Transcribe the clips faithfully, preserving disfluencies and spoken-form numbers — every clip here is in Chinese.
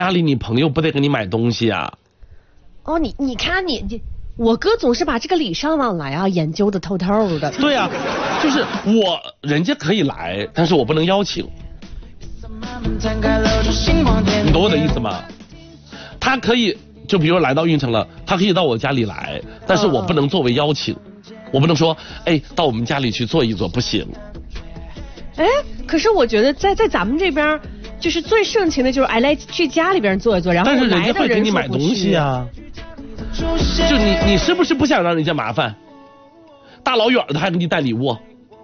家里你朋友不得给你买东西啊？ 哦，你你看你你，我哥总是把这个礼尚往来啊研究的透透的。 对呀、啊，就是我人家可以来，但是我不能邀请。你懂我的意思吗？他可以，就比如来到运城了，他可以到我家里来，但是我不能作为邀请，嗯、我不能说，哎，到我们家里去坐一坐，不行。 哎，可是我觉得在在咱们这边，就是最盛情的就是哎来去家里边坐一坐，然后但是人家会给你买东西啊。就你你是不是不想让人家麻烦？大老远的还给你带礼物，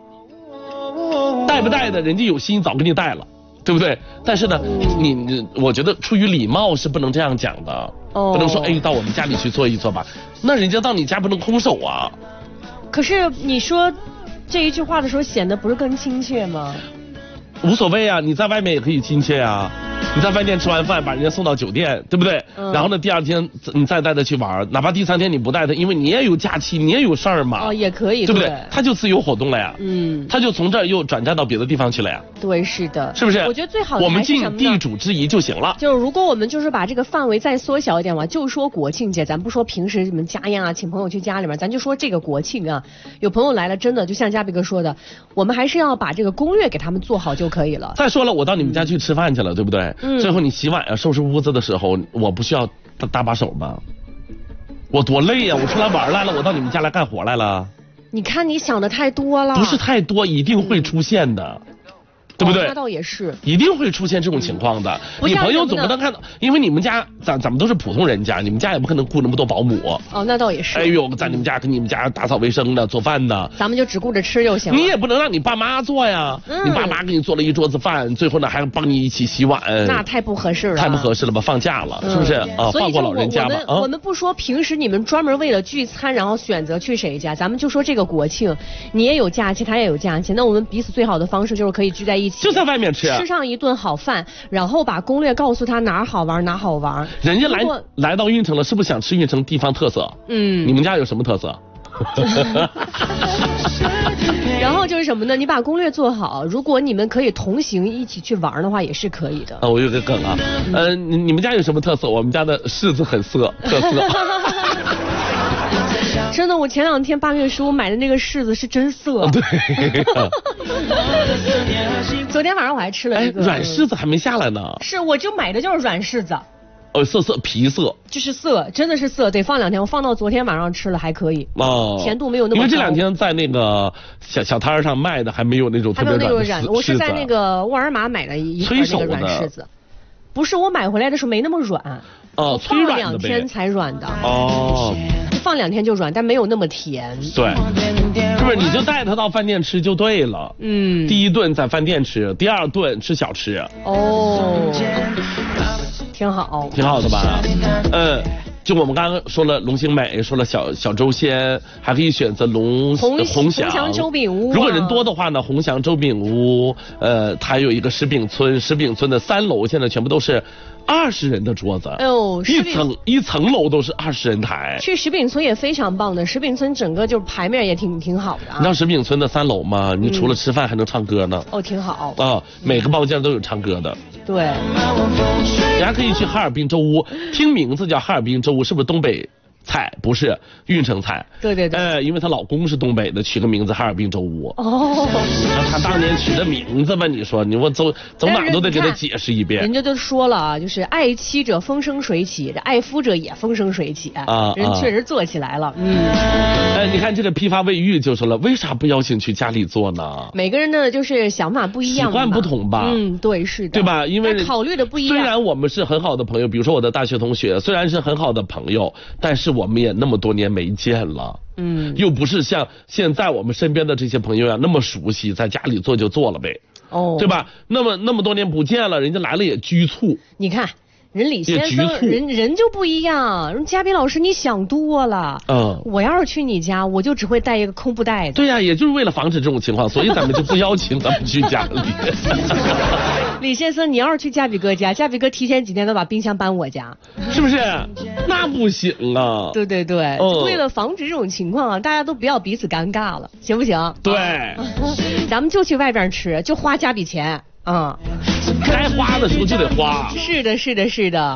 带不带的，人家有心早给你带了。对不对？但是呢，你你，我觉得出于礼貌是不能这样讲的，哦、不能说哎，到我们家里去坐一坐吧，那人家到你家不能空手啊。 可是你说这一句话的时候，显得不是更亲切吗？ 无所谓啊，你在外面也可以亲切啊。你在饭店吃完饭，把人家送到酒店，对不对？嗯、然后呢，第二天你再带他去玩，哪怕第三天你不带他，因为你也有假期，你也有事儿嘛。 哦，也可以， 对不对？他就自由活动了呀。 嗯。 他就从这儿又转战到别的地方去了呀。 对，是的。 是不是？ 我觉得最好的我们尽地主之谊就行了。 就是如果我们就是把这个范围再缩小一点嘛，就说国庆节，咱不说平时你们家宴啊，请朋友去家里面，咱就说这个国庆啊，有朋友来了，真的就像嘉宾哥说的，我们还是要把这个攻略给他们做好就可以了。 再说了，我到你们家去吃饭去了，对不对？ 嗯。 最后你洗碗啊、收拾屋子的时候，我不需要搭把手吗？我多累呀、啊！我出来玩来了，我到你们家来干活来了。 你看你想的太多了。 不是太多，一定会出现的。嗯，对不对？ 哦、那倒也是， 一定会出现这种情况的。嗯、你朋友总不能看到，因为你们家咱咱们都是普通人家，你们家也不可能雇那么多保姆。 哦，那倒也是。 哎呦，在你们家跟你们家打扫卫生的、做饭的， 咱们就只顾着吃就行了。 你也不能让你爸妈做呀，嗯、你爸妈给你做了一桌子饭，最后呢还帮你一起洗碗， 那太不合适了。 太不合适了吧？放假了，嗯、是不是啊？放过老人家吧。 我们、啊、我们不说平时你们专门为了聚餐然后选择去谁家，咱们就说这个国庆，你也有假期，他也有假期，那我们彼此最好的方式就是可以聚在一起， 就在外面吃。 吃上一顿好饭，然后把攻略告诉他哪儿好玩哪好玩。 人家来来到运城了，是不是想吃运城地方特色？ 嗯， 你们家有什么特色？ 然后就是什么呢？你把攻略做好，如果你们可以同行一起去玩的话，也是可以的。 啊，我有个梗啊，嗯、呃，你你们家有什么特色？我们家的柿子很色，特色。 真的，我前两天八月十五买的那个柿子是真色。 对。 昨天晚上我还吃了一个。 哎，软柿子还没下来呢。 是，我就买的就是软柿子。 哦，色色皮色。 就是色，真的是色，得放两天。我放到昨天晚上吃了还可以。 哦。 甜度没有那么高。 因为这两天在那个小小摊上卖的还没有那种特别软的柿子。还没有那种软， 我是在那个沃尔玛买了一盒那个软柿子。不是，我买回来的时候没那么软。 哦， 放了两天才软的。 哦。 放两天就软，但没有那么甜。 对，是不是？你就带他到饭店吃就对了。 嗯。 第一顿在饭店吃，第二顿吃小吃。 哦，挺好， 挺好的吧？嗯，就我们刚刚说了龙兴美，说了小小周鲜，还可以选择龙鸿鸿祥、 鸿祥周饼屋、啊。 如果人多的话呢，鸿祥周饼屋，呃，它有一个石饼村，石饼村的三楼现在全部都是二十人的桌子， 哎呦， 一层一层楼都是二十人台。 去石饼村也非常棒的，石饼村整个就是牌面也挺挺好的、啊。 你知道石饼村的三楼吗？你除了吃饭还能唱歌呢。 嗯、哦，挺好。 啊，每个包间都有唱歌的。 对。 人家可以去哈尔滨粥屋，听名字叫哈尔滨粥屋，是不是东北菜？不是运城菜。 对对对。 呃，因为她老公是东北的，取个名字哈尔滨粥屋。 哦。 他当年取的名字吧？你说，你我走走哪都得给他解释一遍。 人家都说了啊，就是爱妻者风生水起，这爱夫者也风生水起啊。人确实做起来了。嗯。 哎，你看这个批发卫浴就说了，为啥不邀请去家里做呢？ 每个人的就是想法不一样， 习惯不同吧？ 嗯，对，是的， 对吧？因为考虑的不一样。 虽然我们是很好的朋友，比如说我的大学同学，虽然是很好的朋友，但是我们也那么多年没见了。 嗯， 又不是像现在我们身边的这些朋友呀那么熟悉，在家里做就做了呗， 哦， 对吧？那么那么多年不见了，人家来了也局促。 你看人李先生，人人就不一样。人嘉宾老师，你想多了。 嗯， 我要是去你家，我就只会带一个空布袋子。 对呀、啊，也就是为了防止这种情况，所以咱们就不邀请咱们去家里。 李先生，你要是去嘉比哥家，嘉比哥提前几天都把冰箱搬我家， 是不是？那不行啊！ 对对对，嗯、为了防止这种情况啊，大家都不要彼此尴尬了，行不行？ 对， 咱们就去外边吃，就花嘉比钱啊。嗯该花的时候就得花。 是的，是的，是的。